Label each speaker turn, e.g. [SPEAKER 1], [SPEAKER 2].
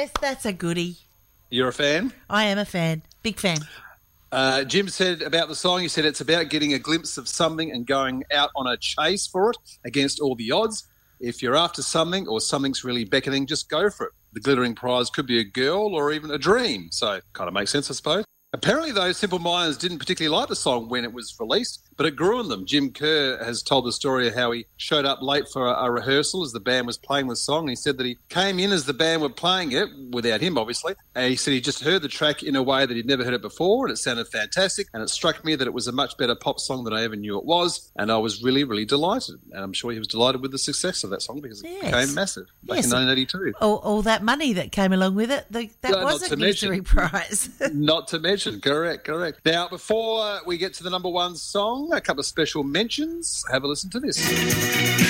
[SPEAKER 1] Yes, that's a goodie.
[SPEAKER 2] You're a fan?
[SPEAKER 1] I am a fan. Big fan.
[SPEAKER 2] Jim said about the song, he said it's about getting a glimpse of something and going out on a chase for it against all the odds. If you're after something or something's really beckoning, just go for it. The glittering prize could be a girl or even a dream. So kind of makes sense, I suppose. Apparently, though, Simple Minds didn't particularly like the song when it was released, but it grew on them. Jim Kerr has told the story of how he showed up late for a rehearsal as the band was playing the song. And he said that he came in as the band were playing it, without him, obviously. And he said he just heard the track in a way that he'd never heard it before, and it sounded fantastic. And it struck me that it was a much better pop song than I ever knew it was. And I was really, really delighted. And I'm sure he was delighted with the success of that song because it became massive back in 1982.
[SPEAKER 1] All that money that came along with it, that was a glittery prize.
[SPEAKER 2] Not to mention, correct. Now, before we get to the number one song, a couple of special mentions. Have a listen to this.